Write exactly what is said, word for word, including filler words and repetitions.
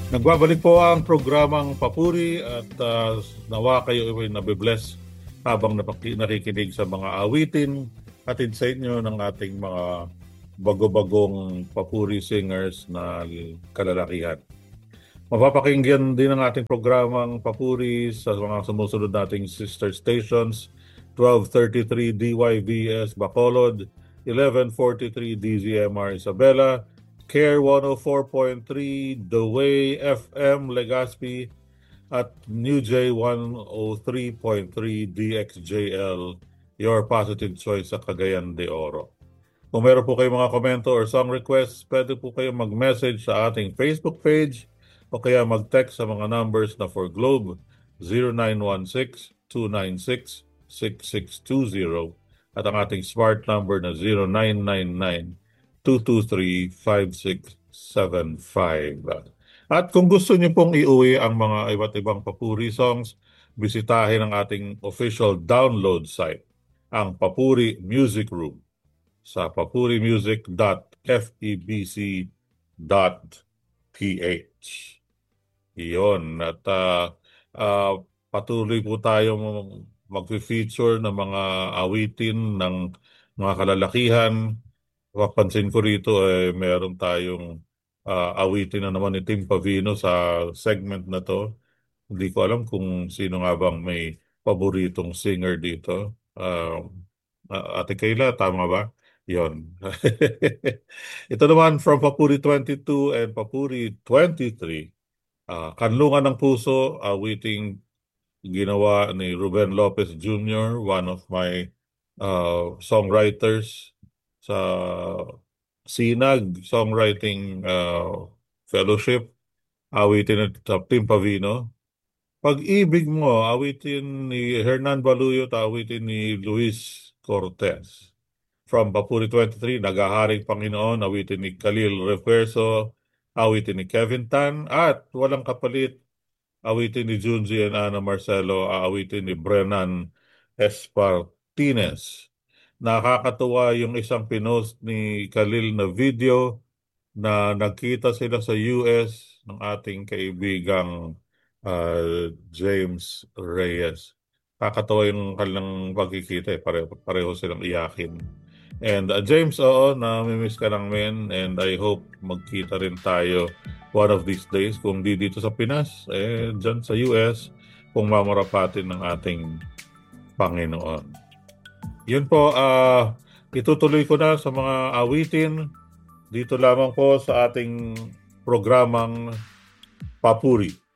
Nagbabalik po ang programang Papuri at uh, nawa kayo ay nabibless habang napaki- nakikinig sa mga awitin hatid sa inyo ng ating mga bago-bagong Papuri singers na kalalakihan. Mapapakinggan din ang ating programang Papuri sa mga sumusunod nating sister stations: twelve thirty-three D Y V S Bacolod, eleven forty-three D Z M R Isabela, Care one oh four point three The Way F M Legazpi, at New J one oh three point three D X J L, your positive choice sa Cagayan de Oro. Kung meron po kayong mga komento or song requests, pwede po kayong mag-message sa ating Facebook page o kaya mag-text sa mga numbers na for Globe zero nine one six, two nine six, six six two zero at ang ating smart number na zero nine nine nine, two two three, five six seven five. At kung gusto niyo pong iuwi ang mga iba't ibang Papuri songs, bisitahin ang ating official download site, ang Papuri Music Room, sa papurimusic dot febc dot ph. Iyon. At uh, uh, patuloy po tayo mag-feature ng mga awitin ng mga kalalakihan. Papansin ko rito eh, meron tayong uh, awitin na naman ni Tim Pavino sa segment na to. Hindi ko alam kung sino nga bang may paboritong singer dito. Uh, Ate Kayla, tama ba? Yon. Ito naman from Papuri twenty-two and Papuri twenty-three. Uh, Kanlungan ng Puso, awiting ginawa ni Ruben Lopez Junior, one of my uh, songwriters sa Sinag Songwriting uh, Fellowship. Awitin ni Tim Pavino. Pag-ibig Mo, awitin ni Hernan Baluyot, awitin ni Luis Cortez. From Papuri twenty-three, Nagaharing Panginoon, awitin ni Khalil Refuerzo, awitin ni Kevin Tan, at Walang Kapalit, awitin ni Junji and Ana Marcelo, awitin ni Brennan Espartines. Nakakatuwa yung isang pinost ni Khalil na video na nagkita sila sa U S ng ating kaibigang uh, James Reyes. Kakatawa yung kanilang pagkikita eh. Pareho, pareho silang iyakin. And uh, James, oo, namimiss ka lang men, and I hope magkita rin tayo one of these days. Kung di dito sa Pinas, eh, dyan sa U S, kung mamarapatin ng ating Panginoon. Yun po, uh, itutuloy ko na sa mga awitin dito lamang po sa ating programang Papuri.